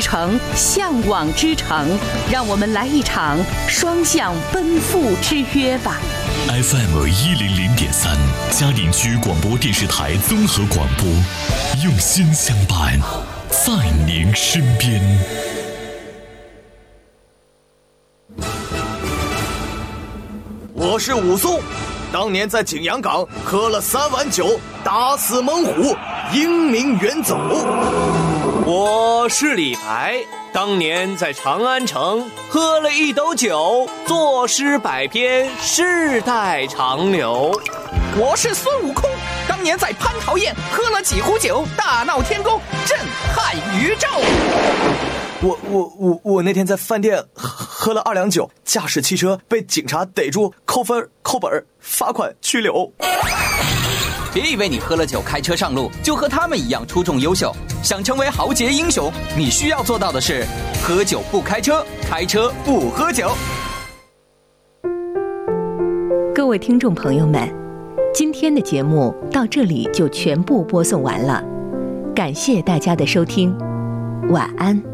之城，向往之城，让我们来一场双向奔赴之约吧。 FM 100.3嘉陵区广播电视台综合广播，用心相伴，在您身边。 我是武松，当年在景阳冈喝了3碗酒，打死猛虎，英名远走。 我是李白，当年在长安城喝了1斗酒，作诗百篇，世代长流。 我是孙悟空，当年在蟠桃宴喝了几壶酒，大闹天宫，震撼宇宙。 我那天在饭店喝了2两酒，驾驶汽车被警察逮住，扣分、扣本、罚款、拘留。 别以为你喝了酒开车上路就和他们一样出众优秀，想成为豪杰英雄，你需要做到的是喝酒不开车，开车不喝酒。 各位听众朋友们，今天的节目到这里就全部播送完了，感谢大家的收听，晚安。